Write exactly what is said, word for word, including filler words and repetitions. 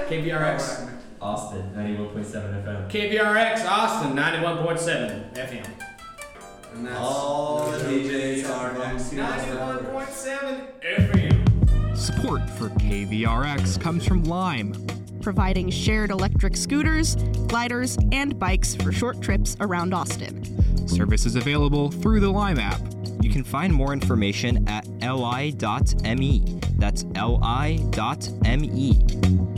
K V R X. Austin, ninety-one point seven F M. K V R X, Austin, ninety-one point seven F M. And that's All the D Js are ninety-one point seven F M. Support for K V R X comes from Lime, providing shared electric scooters, gliders, and bikes for short trips around Austin. Service is available through the Lime app. You can find more information at li dot me. That's li dot me.